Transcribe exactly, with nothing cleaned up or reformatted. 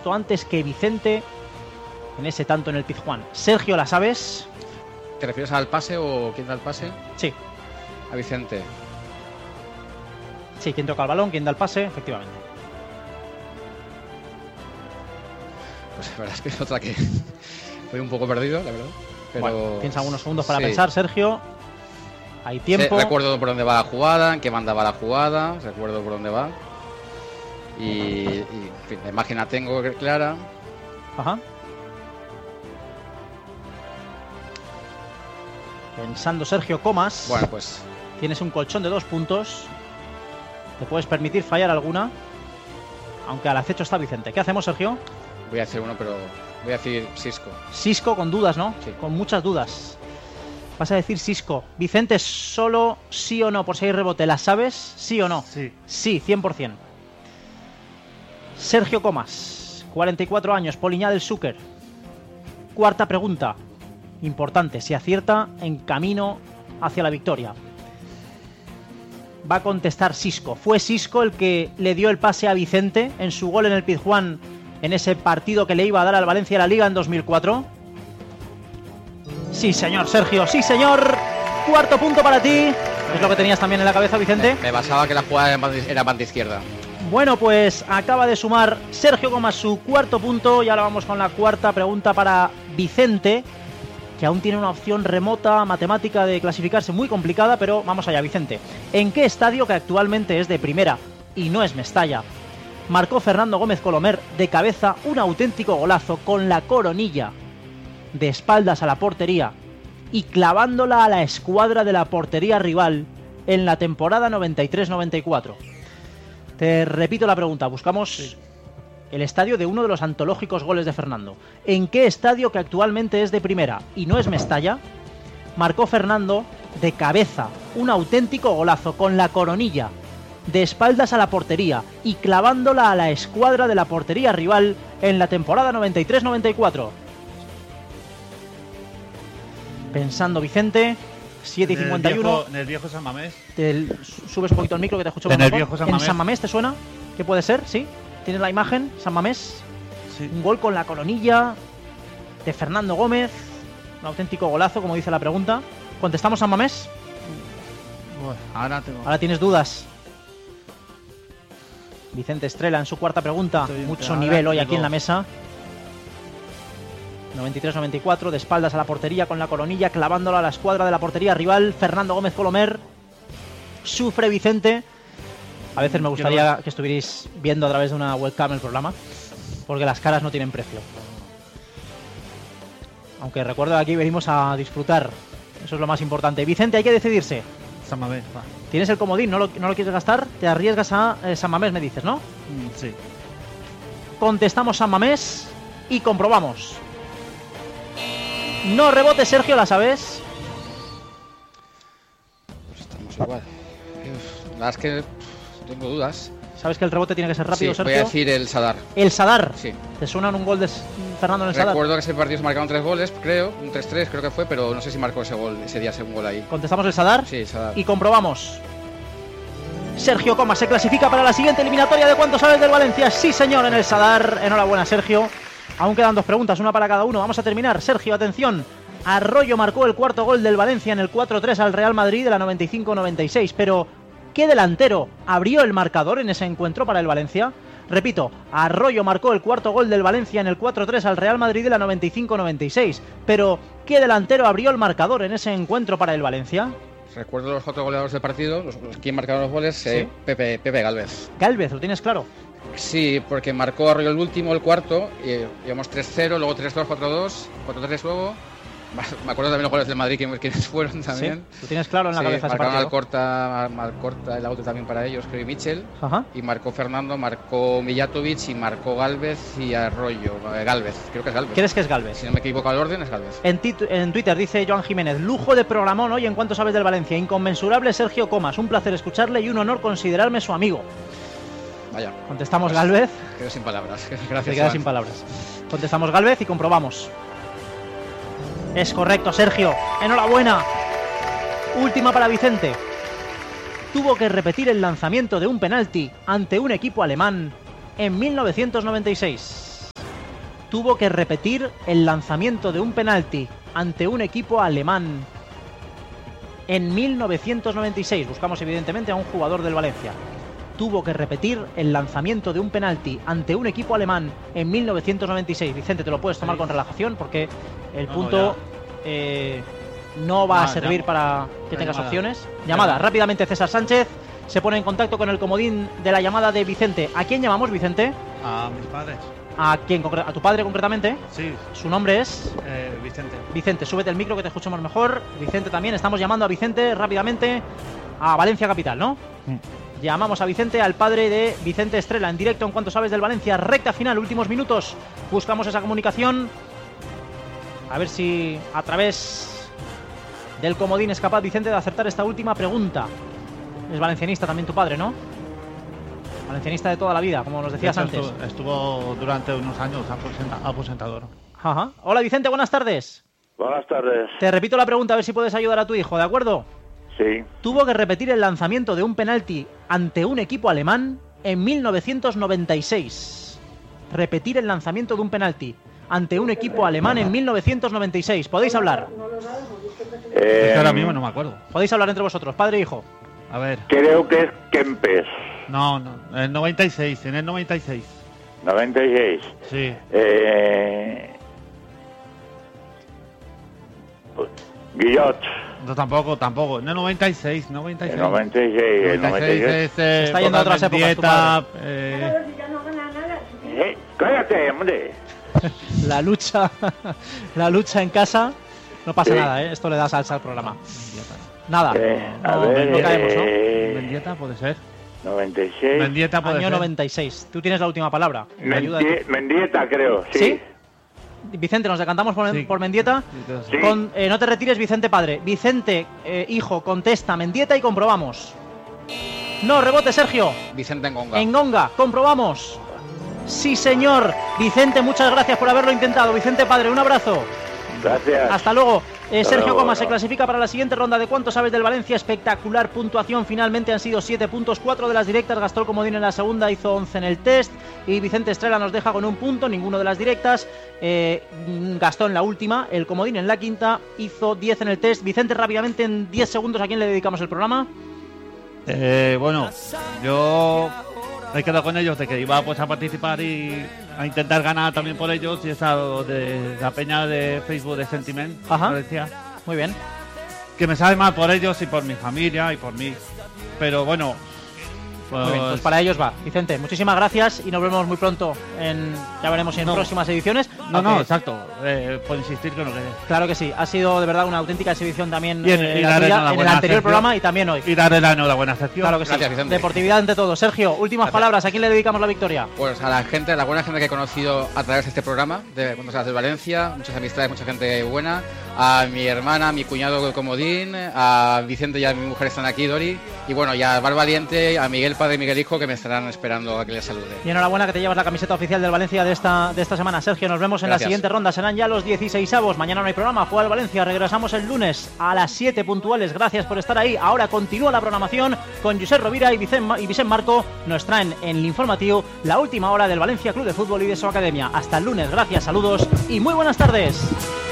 justo antes que Vicente en ese tanto en el Pizjuán. Sergio, ¿la sabes? ¿Te refieres al pase o quién da el pase? Sí. A Vicente. Sí, quién toca el balón, quién da el pase, efectivamente. Pues la verdad es que es otra que fue un poco perdido, la verdad. Pero Bueno, piensa algunos segundos para sí. pensar, Sergio. Hay tiempo. Sí, recuerdo por dónde va la jugada, en qué banda va la jugada, recuerdo por dónde va. Y, y en fin, la imagen la tengo clara. Ajá. Pensando, Sergio Comas. Bueno, pues Tienes un colchón de dos puntos. Te puedes permitir fallar alguna. Aunque al acecho está Vicente. ¿Qué hacemos, Sergio? voy a decir uno, pero voy a decir Sisco. Sisco con dudas, ¿no? Sí. Con muchas dudas. Vas a decir Sisco. Vicente, solo sí o no, por si hay rebote. ¿La sabes? ¿Sí o no? Sí. Sí, cien por ciento. Sergio Comas, cuarenta y cuatro años, Poliñá del Xúquer. Cuarta pregunta. Importante, si acierta, en camino hacia la victoria. Va a contestar Sisco. Fue Sisco el que le dio el pase a Vicente en su gol en el Pizjuán en ese partido que le iba a dar al Valencia la Liga en dos mil cuatro. Sí, señor, Sergio, sí, señor. Cuarto punto para ti. ¿Es lo que tenías también en la cabeza, Vicente? Me, me basaba que la jugada era banda, era banda izquierda. Bueno, pues acaba de sumar Sergio Comas su cuarto punto y ahora vamos con la cuarta pregunta para Vicente, que aún tiene una opción remota, matemática, de clasificarse muy complicada, pero vamos allá, Vicente. ¿En qué estadio, que actualmente es de primera y no es Mestalla, marcó Fernando Gómez Colomer de cabeza un auténtico golazo con la coronilla de espaldas a la portería y clavándola a la escuadra de la portería rival en la temporada noventa y tres noventa y cuatro? Te repito la pregunta, buscamos sí. el estadio de uno de los antológicos goles de Fernando. ¿En qué estadio, que actualmente es de primera y no es Mestalla, marcó Fernando de cabeza un auténtico golazo con la coronilla de espaldas a la portería y clavándola a la escuadra de la portería rival en la temporada noventa y tres noventa y cuatro? Pensando, Vicente. siete y cincuenta y uno. En el viejo San Mamés. Te subes un poquito el micro que te escucho En mejor. el viejo San ¿En Mamés. San Mamés te suena? ¿Qué puede ser? ¿Sí? ¿Tienes la imagen? San Mamés. Sí. Un gol con la coronilla de Fernando Gómez. Un auténtico golazo, como dice la pregunta. ¿Contestamos San Mamés? Bueno, ahora tengo. Ahora tienes dudas. Vicente Estrella en su cuarta pregunta. Estoy Mucho ahora nivel hoy tengo- aquí en la mesa. noventa y tres noventa y cuatro, de espaldas a la portería con la coronilla, clavándola a la escuadra de la portería rival. Fernando Gómez Colomer. Sufre Vicente. A veces me gustaría que estuvierais viendo a través de una webcam el programa, porque las caras no tienen precio. Aunque recuerdo que aquí venimos a disfrutar. Eso es lo más importante. Vicente, hay que decidirse. San Mamés, va. Tienes el comodín, ¿no lo, no lo quieres gastar? Te arriesgas a eh, San Mamés, me dices, ¿no? Mm, sí. Contestamos San Mamés y comprobamos. No rebote, Sergio, ¿la sabes? Pues estamos igual. Uf, la verdad es que uf, tengo dudas. ¿Sabes que el rebote tiene que ser rápido, Sí, Sergio? voy a decir el Sadar. El Sadar. Sí. ¿Te suena un gol de S- Fernando en el Sadar? Recuerdo que ese partido se marcaron tres goles, creo. Un tres tres creo que fue, pero no sé si marcó ese gol, ese día ese gol ahí. Contestamos el Sadar Sí, Sadar. y comprobamos. Sergio Comas se clasifica para la siguiente eliminatoria de ¿Cuánto sabes del Valencia? Sí, señor, en el Sadar. Enhorabuena, Sergio. Aún quedan dos preguntas, una para cada uno. Vamos a terminar. Sergio, atención. Arroyo marcó el cuarto gol del Valencia en el cuatro tres al Real Madrid de la noventa y cinco noventa y seis, pero ¿qué delantero abrió el marcador en ese encuentro para el Valencia? Repito, Arroyo marcó el cuarto gol del Valencia en el cuatro tres al Real Madrid de la noventa y cinco noventa y seis, pero ¿qué delantero abrió el marcador en ese encuentro para el Valencia? Recuerdo los cuatro goleadores del partido, los, los quién marcaron los goles, Sí. eh, Pepe, Pepe Gálvez. Galvez, ¿lo tienes claro? Sí, porque marcó Arroyo el último, el cuarto, y íbamos tres cero, luego tres dos, cuatro dos, cuatro tres luego. Me acuerdo también los goles del Madrid, que- quienes fueron también. Sí, lo tienes claro en la Sí, cabeza ese marcaron partido. Alcorta, Alcorta el auto también para ellos, creo, y Michel. Ajá. Y marcó Fernando, marcó Mijatovic y marcó Gálvez y Arroyo. Eh, Gálvez, creo que es Gálvez. ¿Crees que es Galvez? Si no me equivoco al orden, es Gálvez. En, tit- en Twitter dice Joan Jiménez, lujo de programón hoy en Cuánto sabes del Valencia, inconmensurable Sergio Comas, un placer escucharle y un honor considerarme su amigo. Vaya, Contestamos Galvez, quedo sin palabras. te Gracias. quedas Joan. sin palabras. Contestamos Galvez y comprobamos. Es correcto, Sergio. Enhorabuena. Última para Vicente. Tuvo que repetir el lanzamiento de un penalti ante un equipo alemán en mil novecientos noventa y seis. tuvo que repetir el lanzamiento de un penalti ante un equipo alemán en mil novecientos noventa y seis. Buscamos evidentemente a un jugador del Valencia. Tuvo que repetir el lanzamiento de un penalti ante un equipo alemán en mil novecientos noventa y seis. Vicente, te lo puedes tomar sí. con relajación porque el no, punto no, eh, no va ah, a servir llamo. para que la tengas llamada. opciones. Llamada, llamada. Rápidamente César Sánchez se pone en contacto con el comodín de la llamada de Vicente. ¿A quién llamamos, Vicente? A mis padres. ¿A quién? ¿A tu padre concretamente? Sí. ¿Su nombre es? Eh, Vicente. Vicente, súbete el micro que te escuchemos mejor. Vicente también, estamos llamando a Vicente rápidamente a Valencia Capital, ¿no? Sí. Llamamos a Vicente, al padre de Vicente Estrela, en directo en Cuanto Sabes del Valencia. Recta final, últimos minutos. Buscamos esa comunicación. A ver si a través del comodín es capaz Vicente de acertar esta última pregunta. Es valencianista también tu padre, ¿no? Valencianista de toda la vida, como nos decías antes. Estuvo, estuvo durante unos años aposentador. Ajá. Hola Vicente, buenas tardes. Buenas tardes. Te repito la pregunta, a ver si puedes ayudar a tu hijo, ¿de acuerdo? Sí. Tuvo que repetir el lanzamiento de un penalti ante un equipo alemán en mil novecientos noventa y seis. Repetir el lanzamiento de un penalti ante un equipo alemán en mil novecientos noventa y seis. ¿Podéis hablar? Eh, es que ahora mismo no me acuerdo. Podéis hablar entre vosotros, padre e hijo. A ver. Creo que es Kempes. No, no, en el noventa y seis, en el noventa y seis. noventa y seis. Sí. Eh... Guillot. No, tampoco, tampoco. En el noventa y seis, noventa y seis. El noventa y seis, el noventa y seis. Es, eh, está yendo a otras épocas tu padre. Eh... Eh, cállate, hombre. La lucha, la lucha en casa. No pasa sí. nada, ¿eh? Esto le da salsa al programa. Nada. Eh, a no, ver, no caemos, ¿no? Eh... Mendieta puede ser. noventa y seis. Mendieta puede Año ser. noventa y seis. Tú tienes la última palabra. Mendi- Mendieta, creo, sí. ¿Sí? Vicente, ¿nos decantamos por, sí. por Mendieta? Sí. Con, eh, no te retires, Vicente padre. Vicente, eh, hijo, contesta Mendieta y comprobamos. No, rebote, Sergio. Vicente Engonga. Engonga, comprobamos. Sí, señor. Vicente, muchas gracias por haberlo intentado. Vicente padre, un abrazo. Gracias. Hasta luego. Eh, Hasta Sergio luego, Coma no. se clasifica para la siguiente ronda de Cuánto Sabes del Valencia. Espectacular puntuación. Finalmente han sido siete puntos, cuatro de las directas. Gastó el comodín en la segunda, hizo once en el test. Y Vicente Estrela nos deja con un punto, ninguno de las directas. Eh, gastó en la última, el comodín en la quinta, hizo diez en el test. Vicente, rápidamente, en diez segundos, ¿a quién le dedicamos el programa? Eh, bueno, yo he quedado con ellos de que iba pues, a participar y a intentar ganar también por ellos, y esa de la peña de Facebook de Sentiment. Ajá. Decía, Muy bien. que me sabe mal por ellos y por mi familia y por mí, pero bueno, pues, Muy bien, pues para ellos va. Vicente, muchísimas gracias y nos vemos muy pronto en, ya veremos en no. próximas ediciones. no, Aunque, no, exacto, eh, por insistir que no quede. Claro que sí, ha sido de verdad una auténtica exhibición también Bien, eh, y la darle tuya, la en el buena anterior sección. programa y también hoy. Y darle la enhorabuena sección. Claro que sí. Gracias, Vicente. Deportividad ante todo. Sergio, últimas Gracias. palabras, ¿a quién le dedicamos la victoria? Pues a la gente, a la buena gente que he conocido a través de este programa, de Cuando Sabes de Valencia, muchas amistades, mucha gente buena, a mi hermana, a mi cuñado Comodín, a Vicente y a mi mujer están aquí, Dori, y bueno, y a Bar Valiente, a Miguel padre y Miguel hijo, que me estarán esperando a que les salude. Y enhorabuena que te llevas la camiseta oficial del Valencia de esta, de esta semana. Sergio, nos vemos en Gracias. la siguiente ronda. Serán ya los dieciseisavos. Mañana no hay programa. Juega el Valencia. Regresamos el lunes a las siete puntuales. Gracias por estar ahí. Ahora continúa la programación con Josep Rovira y Vicent, y Vicent Marco. Nos traen en el informativo la última hora del Valencia Club de Fútbol y de su academia. Hasta el lunes. Gracias, saludos y muy buenas tardes.